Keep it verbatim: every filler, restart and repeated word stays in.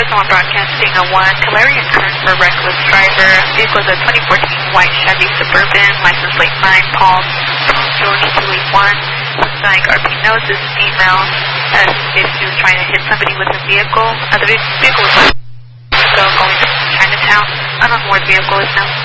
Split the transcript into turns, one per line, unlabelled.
Someone broadcasting a one, Calarian Kern for reckless driver. Vehicle is a twenty fourteen white Chevy Suburban, license plate nine, Palm, George two eight one. Looks like R P knows this female as if she was trying to hit somebody with a vehicle. Uh, the vehicle was still going to Chinatown. I don't know where the vehicle is now.